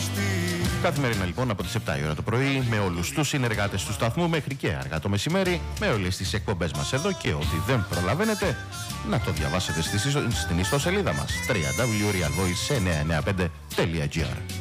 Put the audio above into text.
Καθημερινά λοιπόν από τις 7 η ώρα το πρωί με όλους τους συνεργάτες του σταθμού μέχρι και αργά το μεσημέρι, με όλες τις εκπομπές μας εδώ, και ό,τι δεν προλαβαίνετε να το διαβάσετε στην ιστοσελίδα μας www.realvoice995.gr.